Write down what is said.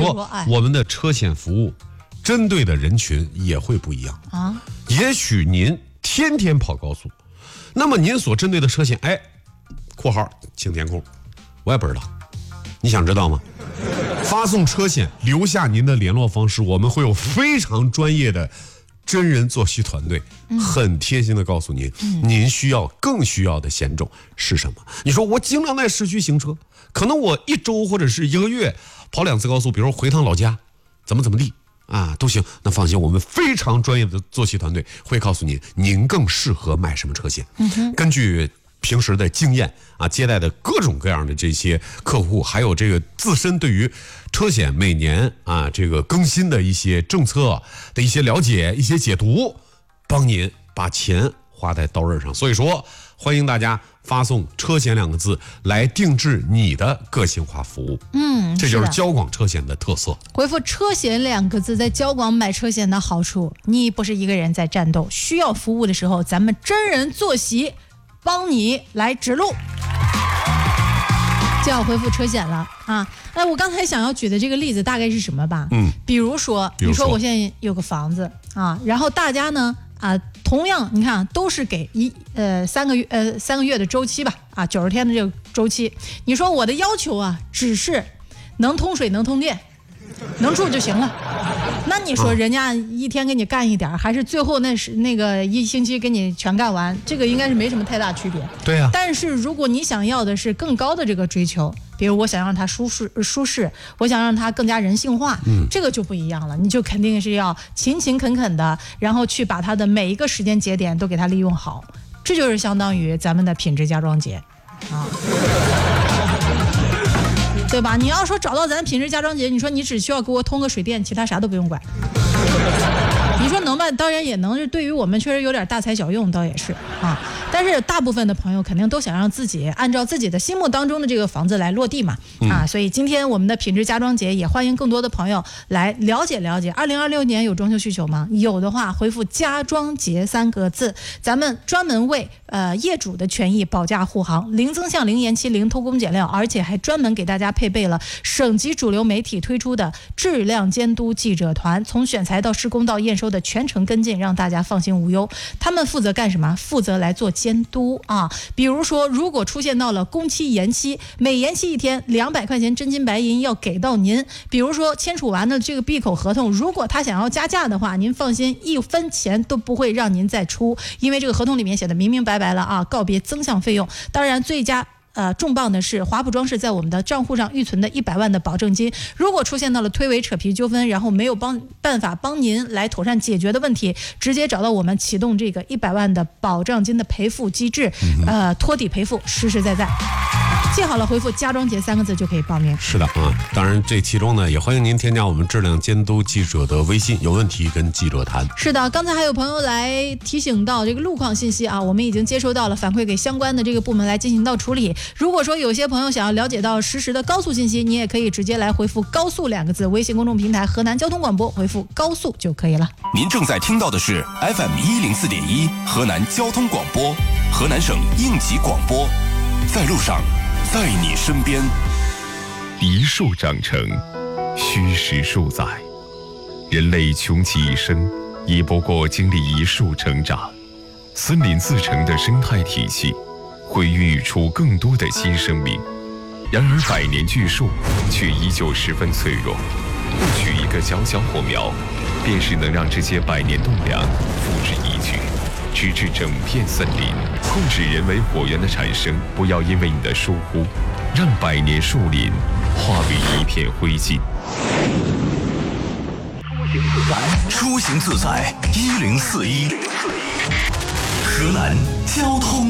说我们的车险服务针对的人群也会不一样啊。也许您天天跑高速，那么您所针对的车险，括号请填空，我也不知道，你想知道吗？发送车险，留下您的联络方式，我们会有非常专业的真人作息团队，很贴心的告诉您，您更需要的险种是什么。你说我经常在市区行车，可能我1周或者是1个月跑2次高速，比如回趟老家，怎么地啊都行。那放心，我们非常专业的作息团队会告诉您更适合买什么车险。根据平时的经验啊，接待的各种各样的这些客户，还有这个自身对于车险每年啊这个更新的一些政策的一些了解、一些解读，帮您把钱花在刀刃上。所以说，欢迎大家发送车险2个字来定制你的个性化服务。这就是交广车险的特色。 回复车险2个字，在交广买车险的好处，你不是一个人在战斗，需要服务的时候，咱们真人坐席帮你来指路，就要回复车险了啊！我刚才想要举的这个例子大概是什么吧？比如说你说我现在有个房子啊，然后大家呢同样你看都是给3个月的周期吧啊，90天的这个周期，你说我的要求啊，只是能通水能通电能住就行了，那你说人家一天给你干一点，还是最后那个1星期给你全干完，这个应该是没什么太大区别。 对啊。 但是如果你想要的是更高的这个追求，比如我想让它舒适，我想让它更加人性化，这个就不一样了，你就肯定是要勤恳的，然后去把它的每一个时间节点都给它利用好，这就是相当于咱们的品质家装节啊。对吧？你要说找到咱品质家装节，你说你只需要给我通个水电，其他啥都不用管。你说能办，当然也能，对于我们确实有点大材小用，倒也是啊。但是大部分的朋友肯定都想让自己按照自己的心目当中的这个房子来落地嘛啊。所以今天我们的品质家装节也欢迎更多的朋友来了解了解。2026年有装修需求吗？有的话回复家装节3个字，咱们专门为业主的权益保驾护航，零增项、零延期、零偷工减料，而且还专门给大家配备了省级主流媒体推出的质量监督记者团，从选材到施工到验收的全程跟进，让大家放心无忧。他们负责干什么？负责来做监督啊。比如说，如果出现到了工期延期，每延期1天200块钱真金白银要给到您。比如说签署完的这个闭口合同，如果他想要加价的话，您放心，1分钱都不会让您再出，因为这个合同里面写的明明白白了啊，告别增项费用。当然最佳重磅的是，华普装饰在我们的账户上预存的100万的保证金，如果出现到了推诿扯皮纠纷，然后没有办法帮您来妥善解决的问题，直接找到我们，启动这个100万的保障金的赔付机制，托底赔付，实实在在。记好了，回复家装节3个字就可以报名。 是的啊，当然这其中呢，也欢迎您添加我们质量监督记者的微信，有问题跟记者谈。 是的，刚才还有朋友来提醒到这个路况信息啊，我们已经接收到了，反馈给相关的这个部门来进行到处理。如果说有些朋友想要了解到实时的高速信息，你也可以直接来回复高速2个字，微信公众平台河南交通广播回复高速就可以了。 您正在听到的是 FM104.1 河南交通广播，河南省应急广播，在路上，在你身边。 一树长成，虚实数载，人类穷其一生，也不过经历一树成长。森林自成的生态体系，会孕育出更多的新生命。然而百年巨树却依旧十分脆弱，不取一个小小火苗，便是能让这些百年栋梁付之一炬，直至整片森林。控制人为火源的产生，不要因为你的疏忽，让百年树林化为一片灰烬。 出行自在，1041，河南交通